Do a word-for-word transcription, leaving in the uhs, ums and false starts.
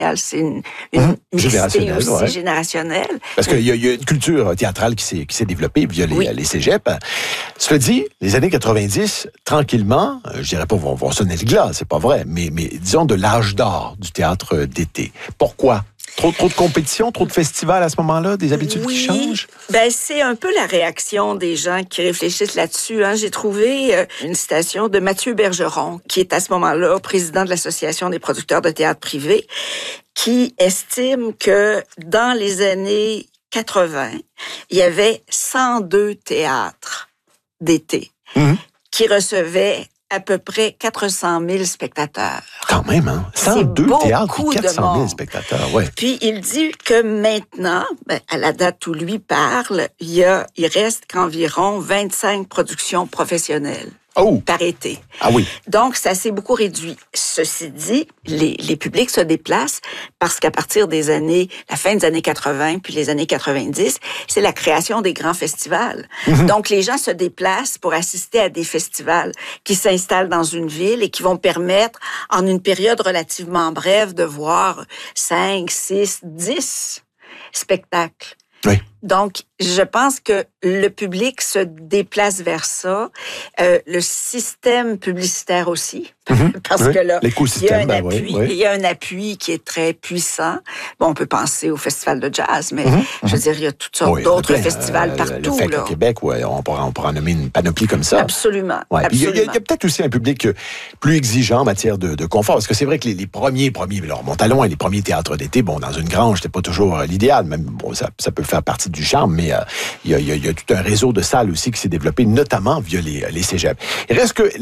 c'est une, une Mmh, mixité aussi ouais. générationnelle. Parce qu'il y, y a une culture théâtrale qui s'est, qui s'est développée via les, oui. les cégeps. Cela dit, les années quatre-vingt-dix, tranquillement, je dirais pas vont, vont sonner le glas, c'est pas vrai, mais, mais disons de l'âge d'or du théâtre d'été. Pourquoi? Trop, trop de compétition, trop de festivals à ce moment-là, des habitudes oui, qui changent? Ben c'est un peu la réaction des gens qui réfléchissent là-dessus. Hein. J'ai trouvé euh, une citation de Mathieu Bergeron, qui est à ce moment-là président de l'Association des producteurs de théâtre privé, qui estime que dans les années quatre-vingt, il y avait cent deux théâtres d'été mmh. qui recevaient à peu près quatre cent mille spectateurs. Quand même, hein? cent deux théâtres et quatre cent mille spectateurs, ouais. Puis il dit que maintenant, ben, à la date où lui parle, il y a, il reste qu'environ vingt-cinq productions professionnelles. Oh. Par été. Ah oui. Donc, ça s'est beaucoup réduit. Ceci dit, les, les publics se déplacent parce qu'à partir des années, la fin des années quatre-vingt puis les années quatre-vingt-dix, c'est la création des grands festivals. Mm-hmm. Donc, les gens se déplacent pour assister à des festivals qui s'installent dans une ville et qui vont permettre, en une période relativement brève, de voir cinq, six, dix spectacles. Oui. Donc, je pense que le public se déplace vers ça. Euh, le système publicitaire aussi, mm-hmm. parce oui. que là, il y a un ben appui, oui, oui. il y a un appui qui est très puissant. Bon, on peut penser au festival de jazz, mais mm-hmm. je veux dire, il y a toutes sortes oui, d'autres plein, festivals euh, partout. Le fait là. Au Québec, ouais, on pourra, on pourra nommer une panoplie comme ça. Absolument. Ouais. absolument. Il y a, il y a peut-être aussi un public plus exigeant en matière de, de confort, parce que c'est vrai que les, les premiers, premiers, alors mon talon et les premiers théâtres d'été, bon, dans une grange, c'était pas toujours euh, l'idéal, même bon, ça, ça peut faire partie du charme, mais euh, il y a, il y a, il y a tout un réseau de salles aussi qui s'est développé, notamment via les, les cégeps. Il reste que